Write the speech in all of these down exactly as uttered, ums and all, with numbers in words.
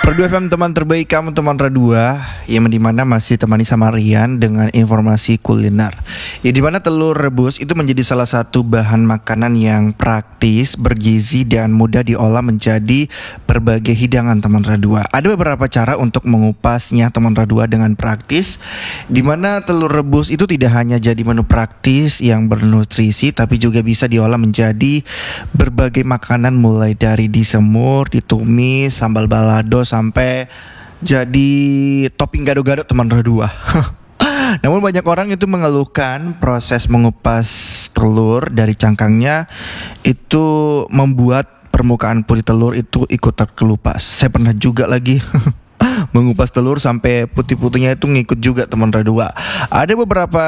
Pro dua F M, teman terbaik kamu, teman Radua, yang dimana masih temani sama Rian dengan informasi kuliner. Ya, dimana telur rebus itu menjadi salah satu bahan makanan yang praktis, bergizi dan mudah diolah menjadi berbagai hidangan, teman Radua. Ada beberapa cara untuk mengupasnya, teman Radua, dengan praktis. Dimana telur rebus itu tidak hanya jadi menu praktis yang bernutrisi, tapi juga bisa diolah menjadi berbagai makanan, mulai dari disemur, ditumis, sambal balado, sampai jadi topping gado-gado, teman Radua. Namun banyak orang itu mengeluhkan proses mengupas telur dari cangkangnya itu membuat permukaan putih telur itu ikut terkelupas. Saya pernah juga lagi mengupas telur sampai putih-putihnya itu ngikut juga, teman Radua. Ada beberapa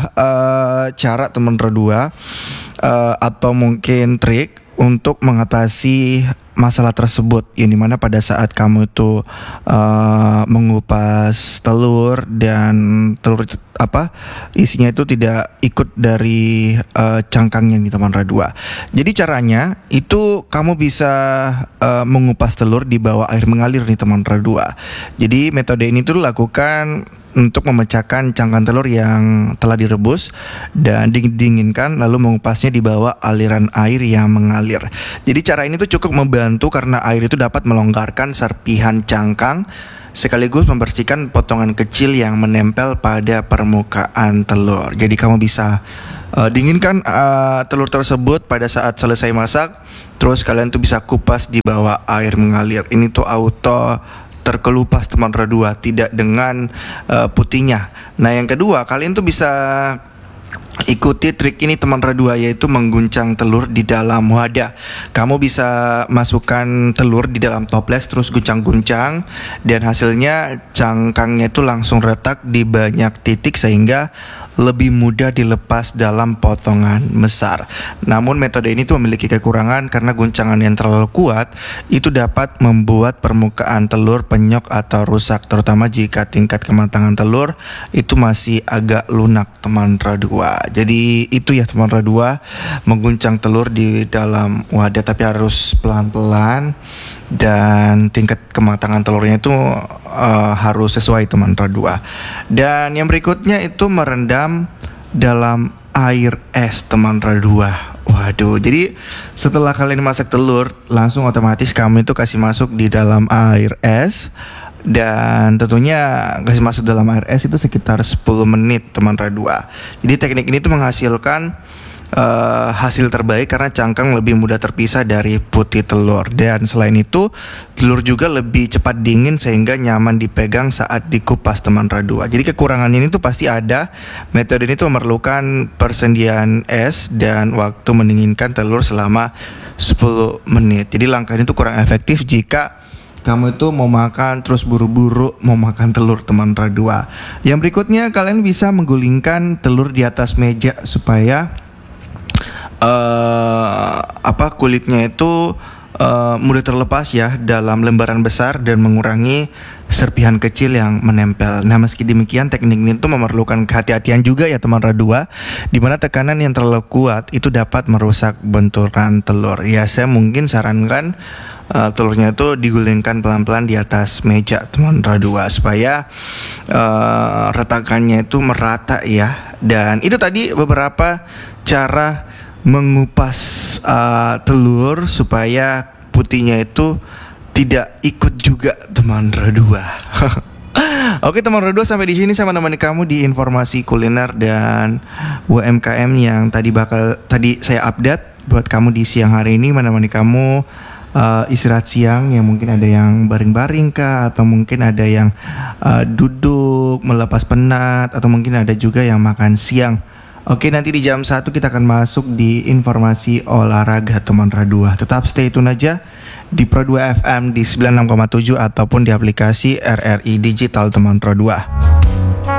uh, cara, teman Radua, uh, atau mungkin trik untuk mengatasi masalah tersebut, yang dimana pada saat kamu itu uh, mengupas telur dan telur apa isinya itu tidak ikut dari uh, cangkangnya nih, teman Radua. Jadi caranya itu kamu bisa uh, mengupas telur di bawah air mengalir nih, teman Radua. Jadi metode ini tuh dilakukan untuk memecahkan cangkang telur yang telah direbus dan didinginkan, lalu mengupasnya di bawah aliran air yang mengalir. Jadi cara ini tuh cukup membantu karena air itu dapat melonggarkan serpihan cangkang sekaligus membersihkan potongan kecil yang menempel pada permukaan telur. Jadi kamu bisa uh, dinginkan uh, telur tersebut pada saat selesai masak, terus kalian tuh bisa kupas di bawah air mengalir. Ini tuh auto terkelupas, teman Radua, tidak dengan uh, putihnya. Nah, yang kedua, kalian tuh bisa ikuti trik ini, teman Radua, yaitu mengguncang telur di dalam wadah. Kamu bisa masukkan telur di dalam toples, terus guncang-guncang, dan hasilnya cangkangnya itu langsung retak di banyak titik sehingga lebih mudah dilepas dalam potongan besar. Namun metode ini tuh memiliki kekurangan karena guncangan yang terlalu kuat itu dapat membuat permukaan telur penyok atau rusak, terutama jika tingkat kematangan telur itu masih agak lunak, teman Radua. Jadi itu ya, teman Radua, mengguncang telur di dalam wadah, tapi harus pelan-pelan dan tingkat kematangan telurnya itu uh, harus sesuai, teman Radua. Dan yang berikutnya itu merendam dalam air es, teman Radua. Waduh, jadi setelah kalian masak telur, langsung otomatis kamu itu kasih masuk di dalam air es. Dan tentunya kasih masuk dalam air es itu sekitar sepuluh menit, teman Radua. Jadi teknik ini tuh menghasilkan uh, hasil terbaik karena cangkang lebih mudah terpisah dari putih telur. Dan selain itu, telur juga lebih cepat dingin sehingga nyaman dipegang saat dikupas, teman Radua. Jadi kekurangannya ini tuh pasti ada. Metode ini tuh memerlukan persediaan es dan waktu mendinginkan telur selama sepuluh menit. Jadi langkah ini tuh kurang efektif jika kamu itu mau makan terus buru-buru mau makan telur, teman Radua. Yang berikutnya, kalian bisa menggulingkan telur di atas meja supaya uh, apa kulitnya itu uh, mudah terlepas ya dalam lembaran besar dan mengurangi serpihan kecil yang menempel. Nah, meski demikian teknik ini tuh memerlukan kehati-hatian juga ya, teman Radua, di mana tekanan yang terlalu kuat itu dapat merusak benturan telur. Ya, saya mungkin sarankan uh, telurnya itu digulingkan pelan-pelan di atas meja, teman Radua, supaya uh, retakannya itu merata ya. Dan itu tadi beberapa cara mengupas uh, telur supaya putihnya itu tidak ikut juga, teman Radua. Oke, teman Radua, sampai di sini saya menemani kamu di informasi kuliner dan U M K M yang tadi bakal tadi saya update buat kamu di siang hari ini, menemani kamu uh, istirahat siang, yang mungkin ada yang baring-baring kah, atau mungkin ada yang uh, duduk melepas penat, atau mungkin ada juga yang makan siang. Oke, nanti di jam satu kita akan masuk di informasi olahraga, teman Radua. Tetap stay tune aja di Pro dua F M di sembilan puluh enam koma tujuh ataupun di aplikasi R R I Digital, teman Radua.